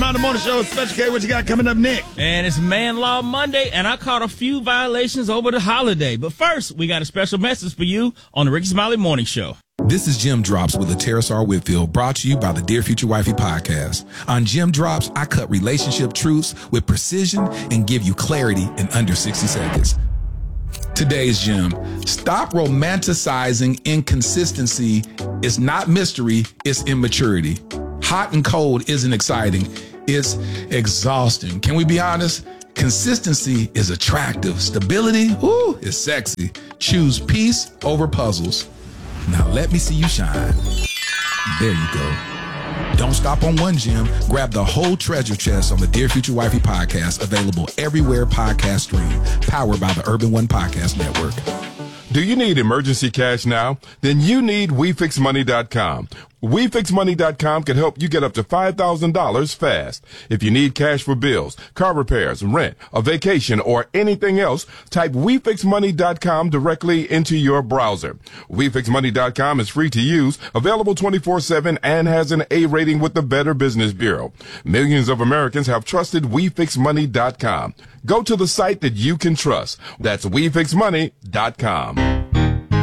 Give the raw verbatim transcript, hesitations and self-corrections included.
Smiley Morning Show. Special K, what you got coming up next? And it's Man Law Monday, and I caught a few violations over the holiday. But first, we got a special message for you on the Ricky Smiley Morning Show. This is Jim Drops with Terrace R. Whitfield, brought to you by the Dear Future Wifey podcast. On Jim Drops, I cut relationship truths with precision and give you clarity in under sixty seconds. Today's Jim: stop romanticizing inconsistency. It's not mystery, it's immaturity. Hot and cold isn't exciting, it's exhausting. Can we be honest? Consistency is attractive. Stability, ooh, is sexy. Choose peace over puzzles. Now let me see you shine. There you go. Don't stop on one gem. Grab the whole treasure chest on the Dear Future Wifey podcast, available everywhere podcasts stream, powered by the Urban One Podcast Network. Do you need emergency cash now? Then you need We Fix Money dot com. We Fix Money dot com can help you get up to five thousand dollars fast. If you need cash for bills, car repairs, rent, a vacation, or anything else, type We Fix Money dot com directly into your browser. We Fix Money dot com is free to use, available twenty-four seven, and has an A rating with the Better Business Bureau. Millions of Americans have trusted We Fix Money dot com. Go to the site that you can trust. That's We Fix Money dot com.